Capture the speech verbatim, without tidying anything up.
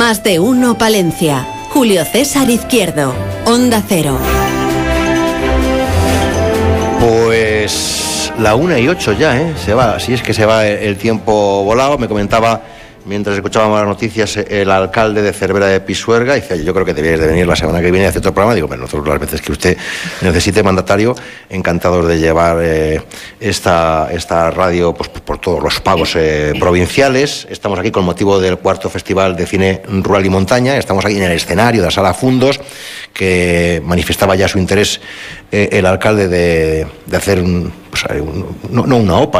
Más de uno Palencia. Julio César Izquierdo. Onda Cero. Pues la una y ocho ya, ¿eh? Se va, si es que se va el tiempo volado. Me comentaba, mientras escuchábamos las noticias, el alcalde de Cervera de Pisuerga, dice, yo creo que debíais de venir la semana que viene a hacer otro programa. Digo, pero nosotros las veces que usted necesite, mandatario, encantados de llevar eh, esta, esta radio pues, por todos los pagos eh, provinciales. Estamos aquí con motivo del cuarto Festival de Cine Rural y Montaña. Estamos aquí en el escenario de la Sala Fundos, que manifestaba ya su interés eh, el alcalde de, de hacer un, pues, un, no, no una OPA,